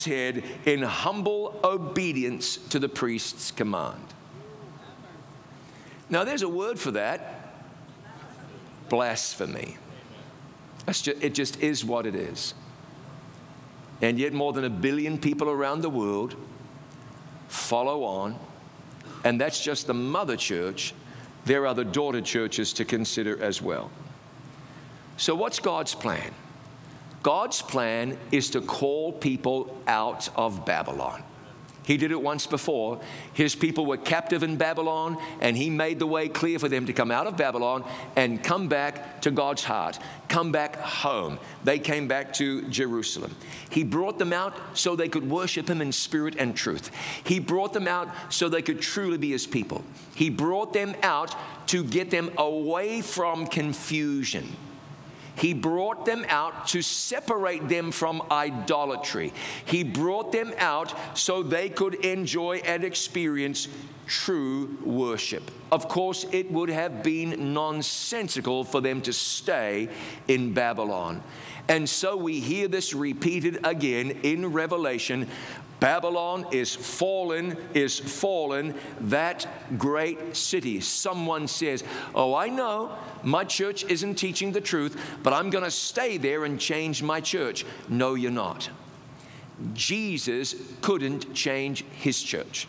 head in humble obedience to the priest's command. Now, there's a word for that: blasphemy. It just is what it is. And yet more than 1 billion people around the world follow on, and that's just the mother church. There are the daughter churches to consider as well. So what's God's plan? God's plan is to call people out of Babylon. He did it once before. His people were captive in Babylon, and he made the way clear for them to come out of Babylon and come back to God's heart, come back home. They came back to Jerusalem. He brought them out so they could worship him in spirit and truth. He brought them out so they could truly be his people. He brought them out to get them away from confusion. He brought them out to separate them from idolatry. He brought them out so they could enjoy and experience true worship. Of course, it would have been nonsensical for them to stay in Babylon. And so we hear this repeated again in Revelation. Babylon is fallen, that great city. Someone says, oh, I know my church isn't teaching the truth, but I'm going to stay there and change my church. No, you're not. Jesus couldn't change his church.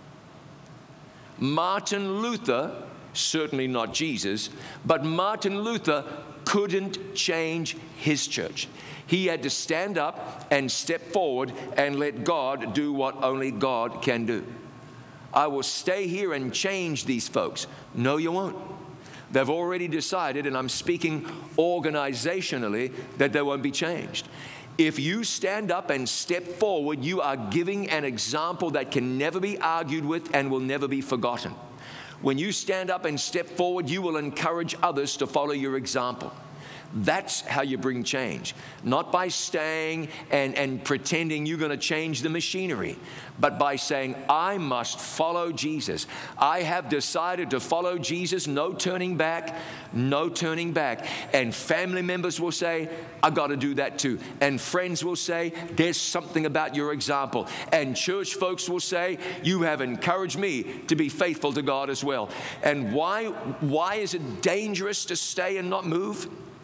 Martin Luther, certainly not Jesus, but Martin Luther couldn't change his church. He had to stand up and step forward and let God do what only God can do. I will stay here and change these folks. No, you won't. They've already decided, and I'm speaking organizationally, that they won't be changed. If you stand up and step forward, you are giving an example that can never be argued with and will never be forgotten. When you stand up and step forward, you will encourage others to follow your example. That's how you bring change. Not by staying and pretending you're going to change the machinery, but by saying, I must follow Jesus. I have decided to follow Jesus. No turning back, no turning back. And family members will say, I got to do that too. And friends will say, there's something about your example. And church folks will say, you have encouraged me to be faithful to God as well. And why is it dangerous to stay and not move?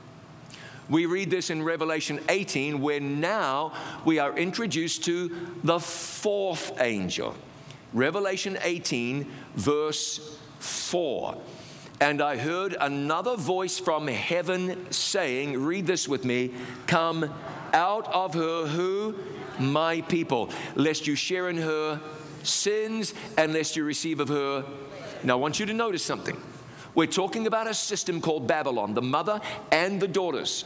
We read this in Revelation 18, where now we are introduced to the fourth angel. Revelation 18, verse 4. And I heard another voice from heaven saying, read this with me, come out of her, who? My people, lest you share in her sins and lest you receive of her. Now I want you to notice something. We're talking about a system called Babylon, the mother and the daughters.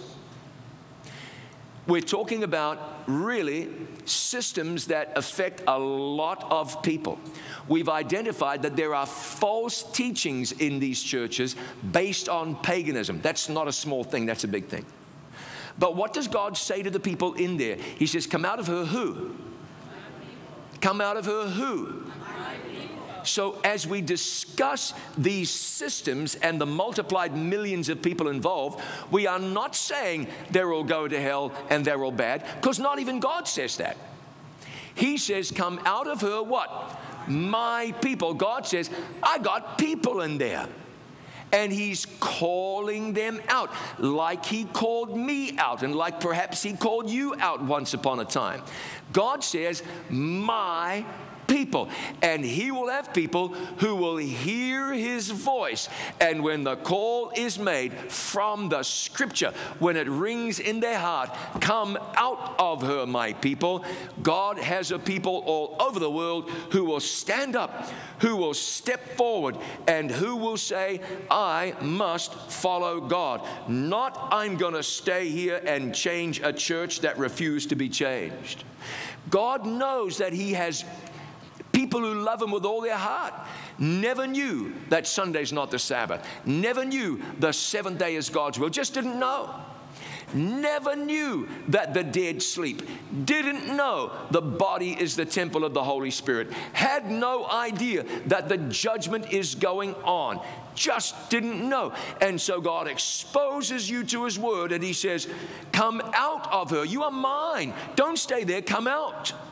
We're talking about really systems that affect a lot of people. We've identified that there are false teachings in these churches based on paganism. That's not a small thing, that's a big thing. But what does God say to the people in there? He says, come out of her who? Come out of her who? So as we discuss these systems and the multiplied millions of people involved, we are not saying they're all going to hell and they're all bad, because not even God says that. He says, come out of her what? My people. God says, I got people in there. And he's calling them out like he called me out and like perhaps he called you out once upon a time. God says, my people, and he will have people who will hear his voice. And when the call is made from the scripture, when it rings in their heart, come out of her, my people, God has a people all over the world who will stand up, who will step forward, and who will say, I must follow God. Not, I'm going to stay here and change a church that refused to be changed. God knows that he has people who love him with all their heart. Never knew that Sunday's not the Sabbath. Never knew the seventh day is God's will. Just didn't know. Never knew that the dead sleep. Didn't know the body is the temple of the Holy Spirit. Had no idea that the judgment is going on. Just didn't know. And so God exposes you to his word and he says, come out of her. You are mine. Don't stay there. Come out.